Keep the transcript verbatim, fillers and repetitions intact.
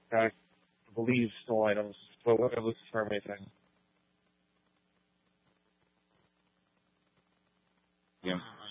I believe snow items, but what I look for everything. Yeah.